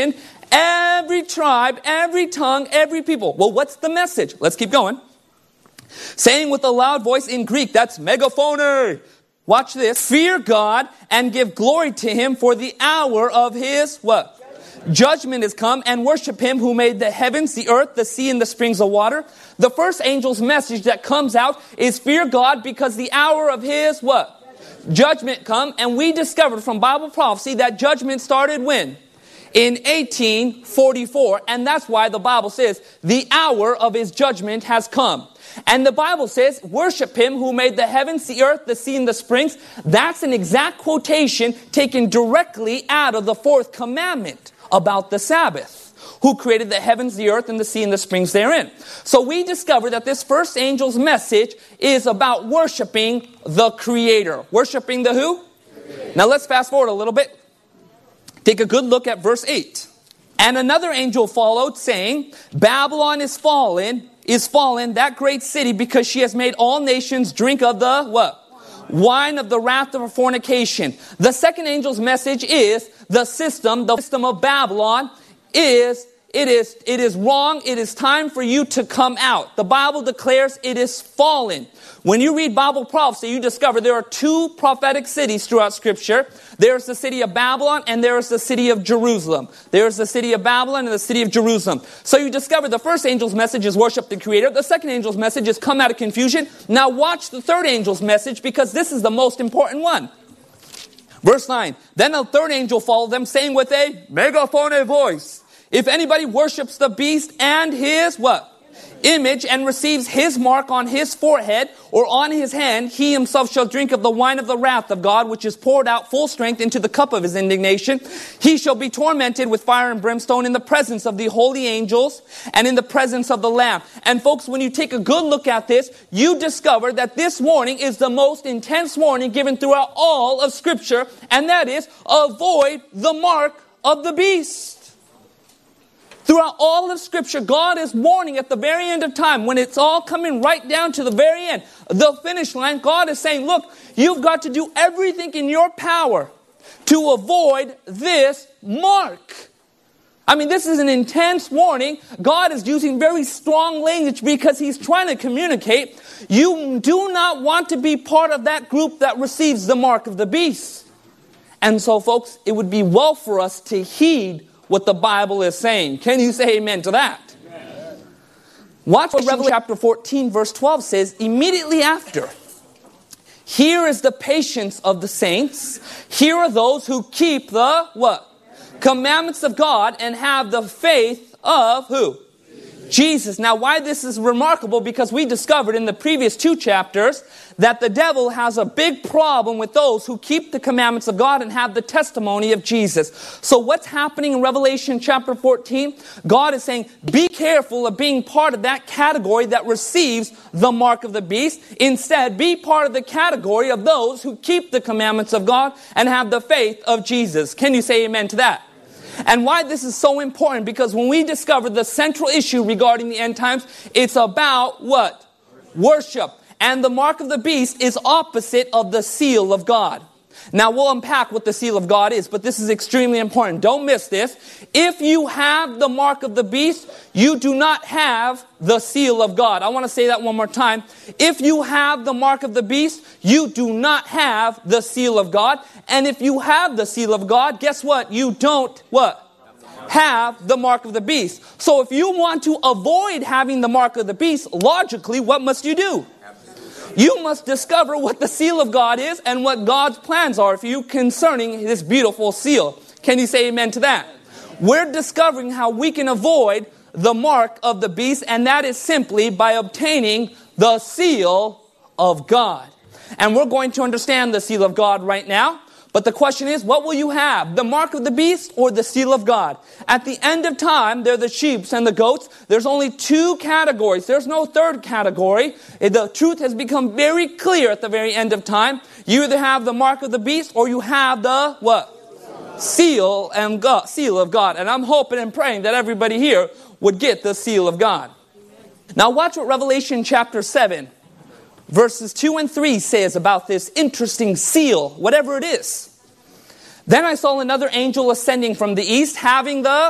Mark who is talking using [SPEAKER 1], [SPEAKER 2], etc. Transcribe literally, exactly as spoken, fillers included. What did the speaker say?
[SPEAKER 1] every tribe, every tongue, every people. Well, what's the message? Let's keep going. Saying with a loud voice in Greek, that's megaphone. Watch this. Fear God and give glory to Him, for the hour of His what? Judgment is come, and worship Him who made the heavens, the earth, the sea, and the springs of water. The first angel's message that comes out is fear God, because the hour of His what? Judgment come. And we discovered from Bible prophecy that judgment started when? In eighteen forty-four. And that's why the Bible says the hour of His judgment has come. And the Bible says, worship Him who made the heavens, the earth, the sea, and the springs. That's an exact quotation taken directly out of the fourth commandment about the Sabbath. Who created the heavens, the earth, and the sea, and the springs therein. So we discover that this first angel's message is about worshiping the Creator. Worshiping the who? Creator. Now let's fast forward a little bit. Take a good look at verse eight. And another angel followed, saying, Babylon is fallen, is fallen, that great city, because she has made all nations drink of the what? Wine of the wrath of her fornication. The second angel's message is the system, the system of Babylon is, it is, it is wrong. It is time for you to come out. The Bible declares it is fallen. When you read Bible prophecy, you discover there are two prophetic cities throughout Scripture. There's the city of Babylon and there's the city of Jerusalem. There's the city of Babylon and the city of Jerusalem. So you discover the first angel's message is worship the Creator. The second angel's message is come out of confusion. Now watch the third angel's message, because this is the most important one. Verse nine. Then the third angel followed them, saying with a megaphone voice, if anybody worships the beast and his what? Image, and receives his mark on his forehead or on his hand, he himself shall drink of the wine of the wrath of God, which is poured out full strength into the cup of his indignation. He shall be tormented with fire and brimstone in the presence of the holy angels and in the presence of the Lamb. And folks, when you take a good look at this, you discover that this warning is the most intense warning given throughout all of Scripture, and that is, avoid the mark of the beast. Throughout all of Scripture, God is warning at the very end of time, when it's all coming right down to the very end, the finish line, God is saying, look, you've got to do everything in your power to avoid this mark. I mean, this is an intense warning. God is using very strong language because He's trying to communicate. You do not want to be part of that group that receives the mark of the beast. And so, folks, it would be well for us to heed what the Bible is saying. Can you say amen to that? Amen. Watch what Revelation chapter fourteen verse twelve says immediately after. Here is the patience of the saints. Here are those who keep the what? Commandments of God and have the faith of who? Jesus. Now, why this is remarkable, because we discovered in the previous two chapters that the devil has a big problem with those who keep the commandments of God and have the testimony of Jesus. So what's happening in Revelation chapter fourteen? God is saying, be careful of being part of that category that receives the mark of the beast. Instead, be part of the category of those who keep the commandments of God and have the faith of Jesus. Can you say amen to that? And why this is so important, because when we discover the central issue regarding the end times, it's about what? Worship. And the mark of the beast is opposite of the seal of God. Now we'll unpack what the seal of God is, but this is extremely important. Don't miss this. If you have the mark of the beast, you do not have the seal of God. I want to say that one more time. If you have the mark of the beast, you do not have the seal of God. And if you have the seal of God, guess what? You don't what? Have the mark of the beast. So if you want to avoid having the mark of the beast, logically, what must you do? You must discover what the seal of God is and what God's plans are for you concerning this beautiful seal. Can you say amen to that? We're discovering how we can avoid the mark of the beast, and that is simply by obtaining the seal of God. And we're going to understand the seal of God right now. But the question is, what will you have? The mark of the beast or the seal of God? At the end of time, they're the sheep and the goats. There's only two categories. There's no third category. The truth has become very clear at the very end of time. You either have the mark of the beast or you have the what? Seal and God, seal of God. And I'm hoping and praying that everybody here would get the seal of God. Now watch what Revelation chapter seven. Verses two and three says about this interesting seal, whatever it is. Then I saw another angel ascending from the east, having the